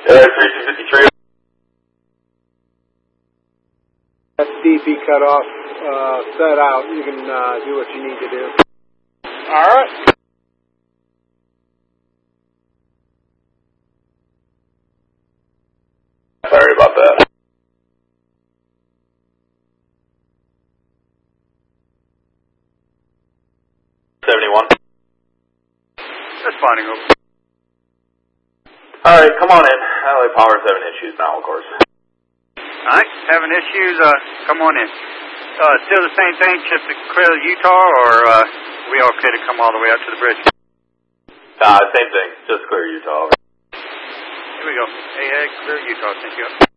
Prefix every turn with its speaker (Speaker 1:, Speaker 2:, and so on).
Speaker 1: 3253.
Speaker 2: That's DP cut off, set out. You can do what you need to do.
Speaker 3: All right.
Speaker 1: Sorry about that.
Speaker 3: Just finding over.
Speaker 1: Alright, come on in. LA Power's having issues now, of course.
Speaker 3: Alright, having issues, come on in. Still the same thing, just to clear Utah, or we all okay to come all the way out to the bridge?
Speaker 1: Same thing, just clear Utah.
Speaker 3: Here we go. Hey, clear Utah, thank you.